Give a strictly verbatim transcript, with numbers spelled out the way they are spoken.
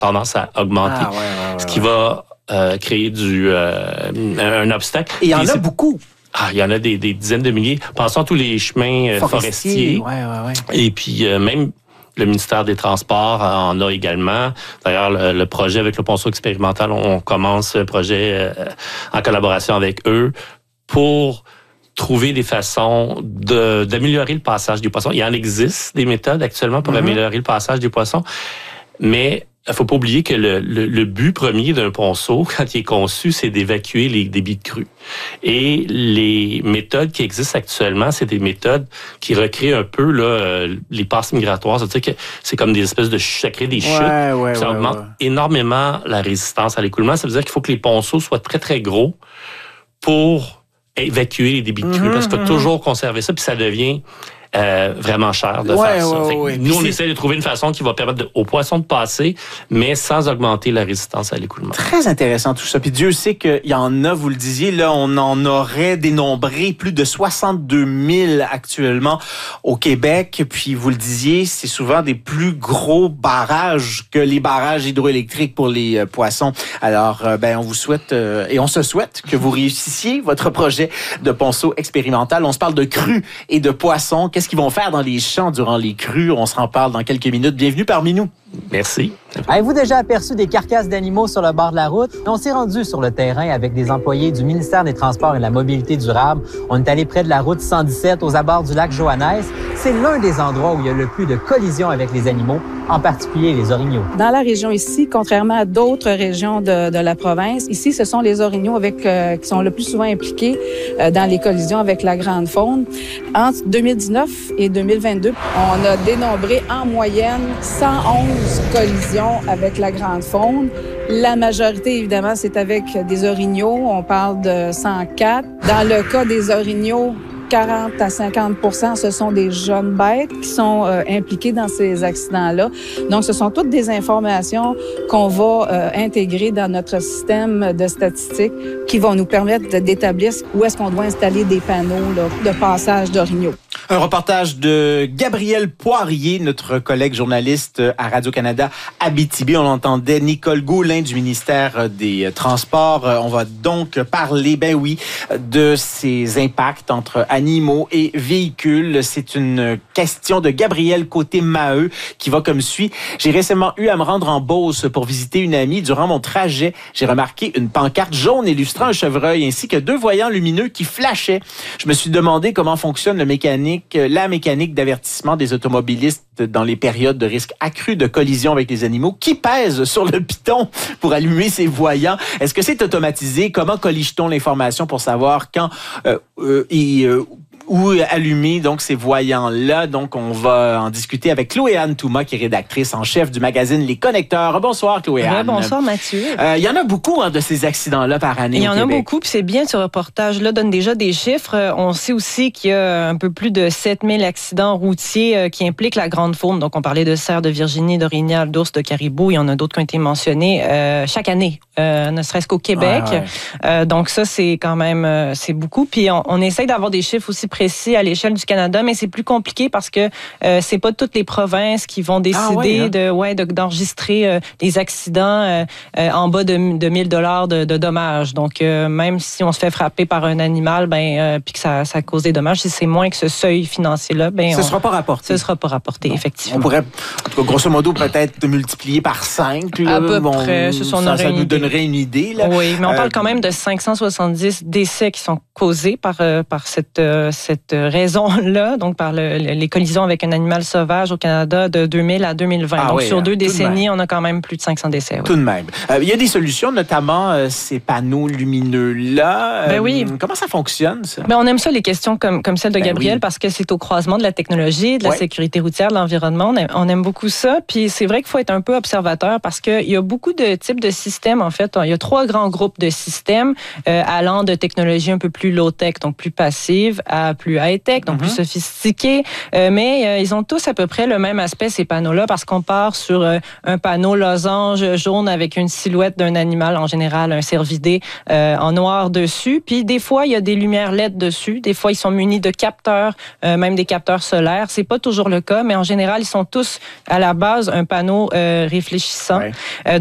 tendance à augmenter, ah, ouais, ouais, ouais, ce qui ouais. va euh, créer du euh, un obstacle. Et il y en Et a beaucoup. Ah, il y en a des, des dizaines de milliers. Pensons à tous les chemins euh, forestiers. forestiers. Ouais, ouais, ouais. Et puis, euh, même le ministère des Transports en a également. D'ailleurs, le, le projet avec le ponceau expérimental, on commence un projet euh, en collaboration avec eux pour trouver des façons de, d'améliorer le passage des poissons. Il en existe des méthodes actuellement pour mm-hmm. améliorer le passage des poissons, mais il ne faut pas oublier que le, le, le but premier d'un ponceau, quand il est conçu, c'est d'évacuer les débits de crue. Et les méthodes qui existent actuellement, c'est des méthodes qui recréent un peu là, les passes migratoires. C'est-à-dire que c'est comme des espèces de chutes, ça crée des chutes. Ouais, ouais, ça ouais, augmente ouais. énormément la résistance à l'écoulement. Ça veut dire qu'il faut que les ponceaux soient très, très gros pour évacuer les débits de crue. Mm-hmm, parce qu'il faut mm-hmm. toujours conserver ça, puis ça devient... Euh, vraiment cher de ouais, faire ça. Ouais, ouais, nous, on essaie de trouver une façon qui va permettre de, aux poissons de passer, mais sans augmenter la résistance à l'écoulement. Très intéressant tout ça. Puis Dieu sait qu'il y en a, vous le disiez, là, on en aurait dénombré plus de soixante-deux mille actuellement au Québec. Puis vous le disiez, c'est souvent des plus gros barrages que les barrages hydroélectriques pour les euh, poissons. Alors, euh, ben, on vous souhaite euh, et on se souhaite que vous réussissiez votre projet de ponceau expérimental. On se parle de crues et de poissons. Qu'est-ce qu'ils vont faire dans les champs durant les crues? On s'en parle dans quelques minutes. Bienvenue parmi nous. Merci. Avez-vous déjà aperçu des carcasses d'animaux sur le bord de la route? On s'est rendu sur le terrain avec des employés du ministère des Transports et de la Mobilité durable. On est allé près de la route cent dix-sept aux abords du lac Joannès. C'est l'un des endroits où il y a le plus de collisions avec les animaux, en particulier les orignaux. Dans la région ici, contrairement à d'autres régions de, de la province, ici, ce sont les orignaux avec, euh, qui sont le plus souvent impliqués euh, dans les collisions avec la grande faune. Entre deux mille dix-neuf et deux mille vingt-deux, on a dénombré en moyenne cent onze collisions avec la grande faune. La majorité, évidemment, c'est avec des orignaux. On parle de cent quatre. Dans le cas des orignaux, quarante à cinquante pour cent, ce sont des jeunes bêtes qui sont euh, impliquées dans ces accidents-là. Donc, ce sont toutes des informations qu'on va euh, intégrer dans notre système de statistiques qui vont nous permettre de, d'établir où est-ce qu'on doit installer des panneaux là, de passage d'orignaux. Un reportage de Gabriel Poirier, notre collègue journaliste à Radio-Canada Abitibi. On entendait Nicole Gaulin du ministère des Transports. On va donc parler, ben oui, de ces impacts entre animaux et véhicules. C'est une question de Gabriel Côté-Maheu qui va comme suit. J'ai récemment eu à me rendre en Beauce pour visiter une amie. Durant mon trajet, j'ai remarqué une pancarte jaune illustrant un chevreuil ainsi que deux voyants lumineux qui flashaient. Je me suis demandé comment fonctionne le mécanique la mécanique d'avertissement des automobilistes dans les périodes de risque accru de collision avec les animaux. Qui pèse sur le piton pour allumer ces voyants? Est-ce que c'est automatisé? Comment collige-t-on l'information pour savoir quand euh, euh, et euh, où allumer donc ces voyants-là? Donc, on va en discuter avec Chloé-Anne Touma, qui est rédactrice en chef du magazine Les Connecteurs. Bonsoir, Chloé-Anne. Ouais, bonsoir, Mathieu. Euh, il y en a beaucoup hein, de ces accidents-là par année Il y au en Québec. a beaucoup, puis c'est bien, ce reportage-là donne déjà des chiffres. On sait aussi qu'il y a un peu plus de sept mille accidents routiers qui impliquent la grande faune. Donc, on parlait de cerfs de Virginie, d'orignal, d'ours, de caribou. Il y en a d'autres qui ont été mentionnés euh, chaque année, euh, ne serait-ce qu'au Québec. Ouais, ouais. Euh, donc, ça, c'est quand même euh, c'est beaucoup. Puis, on, on essaye d'avoir des chiffres aussi précis à l'échelle du Canada, mais c'est plus compliqué parce que euh, c'est pas toutes les provinces qui vont décider ah ouais, hein? de, ouais, de, d'enregistrer euh, les accidents euh, euh, en bas de, de mille dollars de, de dommages. Donc, euh, même si on se fait frapper par un animal, ben, euh, puis que ça, ça cause des dommages, si c'est moins que ce seuil financier-là, ben, ce ne on, sera pas rapporté. Ce ne sera pas rapporté, non. Effectivement. On pourrait, en tout cas, grosso modo, peut-être multiplier par cinq. Là, à peu bon, près. Ce sont ça, ça nous idée. donnerait une idée. Là. Oui, mais on euh, parle quand même de cinq cent soixante-dix décès qui sont causés par, euh, par cette, euh, cette raison-là, donc par le, les collisions avec un animal sauvage au Canada de deux mille à deux mille vingt. Ah donc, oui, sur deux décennies, on a quand même plus de cinq cents décès. Oui. Tout de même. Euh, il y a des solutions, notamment euh, ces panneaux lumineux-là. Euh, ben oui. Comment ça fonctionne, ça? Ben on aime ça, les questions comme, comme celle de ben Gabriel, oui. parce que c'est au croisement de la technologie, de la ouais. sécurité routière, de l'environnement. On aime, on aime beaucoup ça. Puis c'est vrai qu'il faut être un peu observateur parce qu'il y a beaucoup de types de systèmes, en fait. Il y a trois grands groupes de systèmes euh, allant de technologies un peu plus low-tech, donc plus passives, à caméras plus high-tech, donc mm-hmm. plus sophistiquées, euh, mais euh, ils ont tous à peu près le même aspect, ces panneaux-là, parce qu'on part sur euh, un panneau losange jaune avec une silhouette d'un animal, en général un cervidé, euh, en noir dessus. Puis des fois, il y a des lumières L E D dessus. Des fois, ils sont munis de capteurs, euh, même des capteurs solaires. C'est pas toujours le cas, mais en général, ils sont tous à la base un panneau euh, réfléchissant. Ouais. Euh,